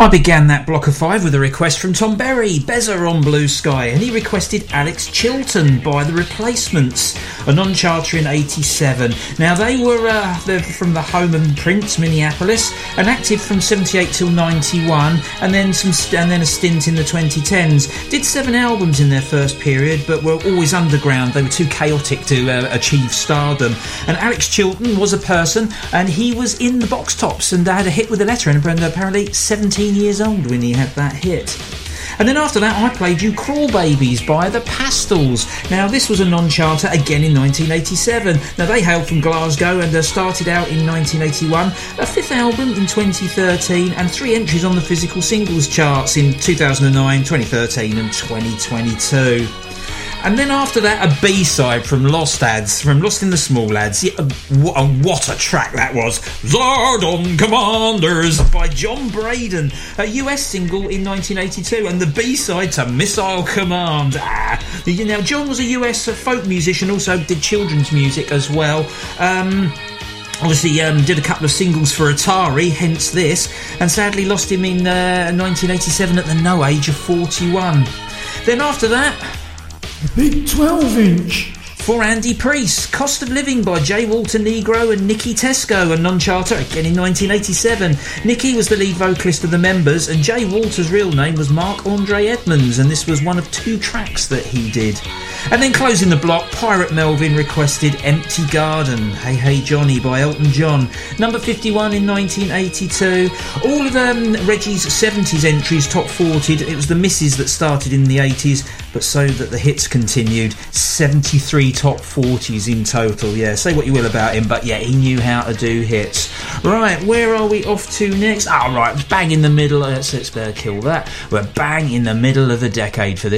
I began that block of 5 with a request from Tom Berry, Bezer on Blue Sky, and he requested Alex Chilton by The Replacements, a non-charter in 87. Now they were they're from the home and Prince, Minneapolis, and active from 78 till 91, and then a stint in the 2010s. Did 7 albums in their first period, but were always underground. They were too chaotic to achieve stardom. And Alex Chilton was a person, and he was in the Box Tops and had a hit with a letter, and apparently 17 years old when he had that hit. And then after that I played you Crawl Babies by the Pastels. Now this was a non-charter again in 1987. Now they hailed from Glasgow and started out in 1981, a 5th album in 2013 and 3 entries on the physical singles charts in 2009, 2013 and 2022. And then after that, a B-side from Lost Ads, from Lost in the Small Lads. Yeah, what a track that was. Zardon Commanders by John Braden, a US single in 1982, and the B-side to Missile Command. Now, John was a US folk musician, also did children's music as well. Obviously did a couple of singles for Atari, hence this, and sadly lost him in 1987 at the age of 41. Then after that, big 12-inch for Andy Priest, Cost of Living by J. Walter Negro and Nicky Tesco, a non-charter again in 1987. Nicky was the lead vocalist of the members, and J. Walter's real name was Mark Andre Edmonds, and this was one of 2 tracks that he did. And then closing the block, Pirate Melvin requested Empty Garden, Hey Hey Johnny by Elton John, number 51 in 1982. All of Reggie's 70s entries top 40'd. It was the misses that started in the 80s, but so that the hits continued. 73 top 40s in total. Yeah, say what you will about him, but yeah, he knew how to do hits. Right, where are we off to next? Right, bang in the middle. Let's kill that. We're bang in the middle of the decade for this.